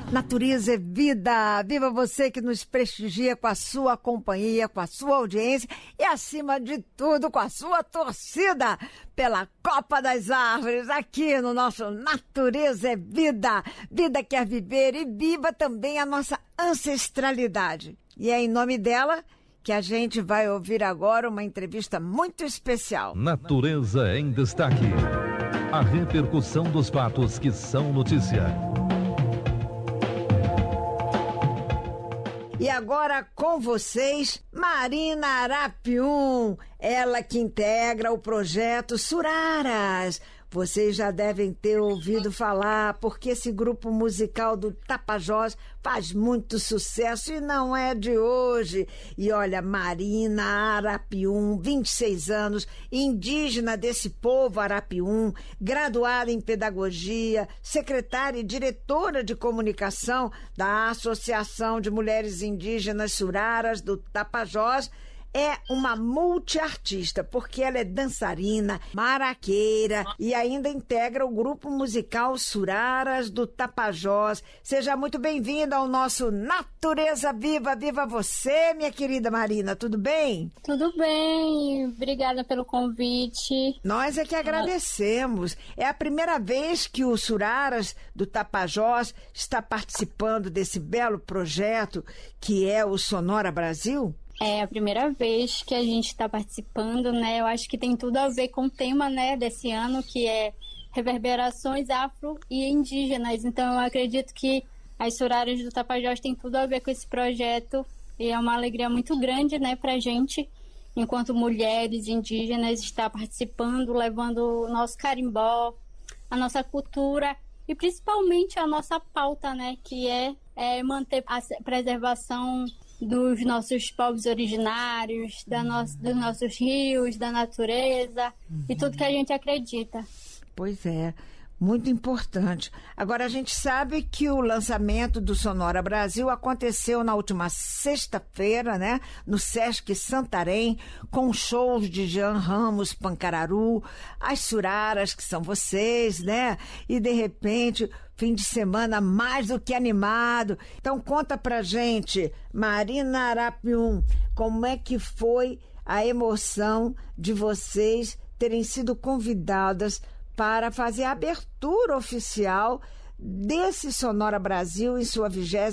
Natureza é vida, viva você que nos prestigia com a sua companhia, com a sua audiência e, acima de tudo, com a sua torcida pela Copa das Árvores, aqui no nosso Natureza é Vida. Vida quer viver e viva também a nossa ancestralidade. E é em nome dela que a gente vai ouvir agora uma entrevista muito especial. Natureza em Destaque. A repercussão dos fatos que são notícia. E agora com vocês, Marina Arapiuns, ela que integra o projeto Suraras. Vocês já devem ter ouvido falar, porque esse grupo musical do Tapajós faz muito sucesso e não é de hoje. E olha, Marina Arapiuns, 26 anos, indígena desse povo Arapiuns, graduada em pedagogia, secretária e diretora de comunicação da Associação de Mulheres Indígenas Suraras do Tapajós, é uma multiartista, porque ela é dançarina, maraqueira e ainda integra o grupo musical Suraras do Tapajós. Seja muito bem-vinda ao nosso Natureza Viva. Viva você, minha querida Marina, tudo bem? Tudo bem, obrigada pelo convite. Nós é que agradecemos. É a primeira vez que o Suraras do Tapajós está participando desse belo projeto que é o Sonora Brasil? É a primeira vez que a gente está participando, né? Eu acho que tem tudo a ver com o tema, né, desse ano, que é reverberações afro e indígenas. Então, eu acredito que as Suraras do Tapajós têm tudo a ver com esse projeto e é uma alegria muito grande, né, pra gente, enquanto mulheres indígenas, estar participando, levando o nosso carimbó, a nossa cultura e principalmente a nossa pauta, né, que é manter a preservação dos nossos povos originários, dos nossos rios, da natureza e tudo que a gente acredita. Pois é, muito importante. Agora, a gente sabe que o lançamento do Sonora Brasil aconteceu na última sexta-feira, né, no Sesc Santarém, com shows de Jean Ramos Pancararu, as Suraras, que são vocês, né, e de repente, fim de semana mais do que animado. Então, conta pra gente, Marina Arapiuns, como é que foi a emoção de vocês terem sido convidadas para fazer a abertura oficial desse Sonora Brasil em sua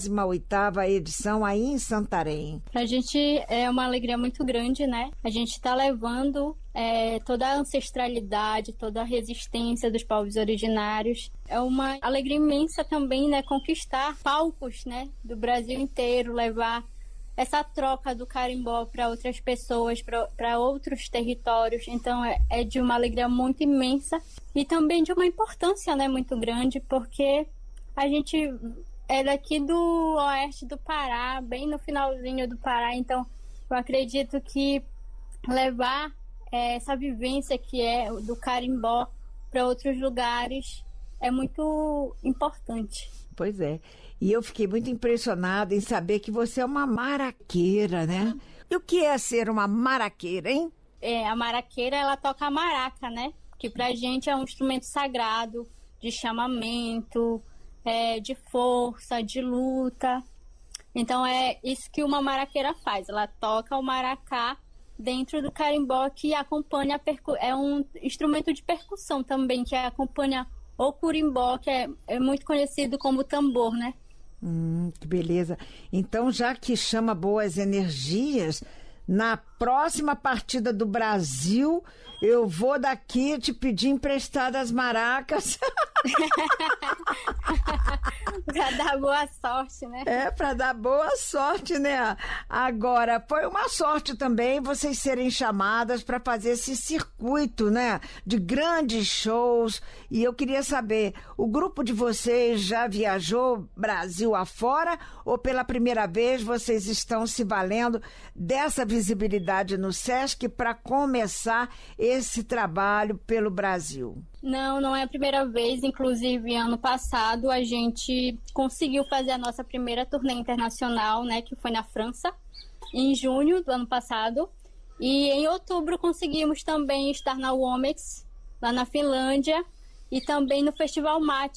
28ª edição aí em Santarém. Pra gente é uma alegria muito grande, né? A gente está levando toda a ancestralidade, toda a resistência dos povos originários. É uma alegria imensa também, né? Conquistar palcos, né, do Brasil inteiro, levar essa troca do carimbó para outras pessoas, para outros territórios. Então é de uma alegria muito imensa e também de uma importância, né, muito grande, porque a gente é daqui do oeste do Pará, bem no finalzinho do Pará. Então eu acredito que levar essa vivência que é do carimbó para outros lugares é muito importante. Pois é. E eu fiquei muito impressionada em saber que você é uma maraqueira, né? E o que é ser uma maraqueira, hein? A maraqueira, ela toca a maraca, né? Que pra gente é um instrumento sagrado, de chamamento, de força, de luta. Então é isso que uma maraqueira faz. Ela toca o maracá dentro do carimbó, que acompanha é um instrumento de percussão também, que acompanha o curimbó, que é muito conhecido como tambor, né? Que beleza. Então, já que chama boas energias, na próxima partida do Brasil, eu vou daqui te pedir emprestadas maracas. Pra dar boa sorte, né? Pra dar boa sorte, né? Agora, foi uma sorte também vocês serem chamadas para fazer esse circuito, né, de grandes shows. E eu queria saber, o grupo de vocês já viajou Brasil afora ou pela primeira vez vocês estão se valendo dessa visibilidade no Sesc para começar esse trabalho pelo Brasil? Não é a primeira vez. Inclusive, ano passado, a gente conseguiu fazer a nossa primeira turnê internacional, né, que foi na França, em junho do ano passado. E em outubro conseguimos também estar na Womex, lá na Finlândia, e também no Festival Mate,